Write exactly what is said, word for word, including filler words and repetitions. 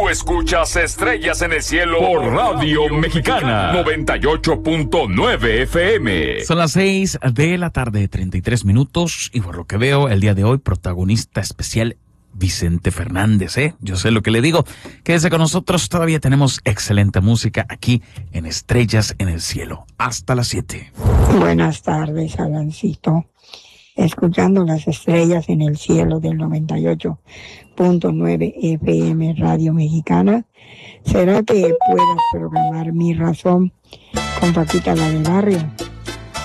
Tú escuchas Estrellas en el Cielo por Radio Mexicana noventa y ocho punto nueve F M. Son las seis de la tarde, treinta y tres minutos, y por lo que veo, el día de hoy, protagonista especial Vicente Fernández, ¿eh? Yo sé lo que le digo. Quédese con nosotros, todavía tenemos excelente música aquí en Estrellas en el Cielo. Hasta las siete. Buenas tardes, Alancito. Escuchando las Estrellas en el Cielo del noventa y ocho punto nueve F M Radio Mexicana. ¿Será que puedas programar Mi Razón con Paquita la del Barrio?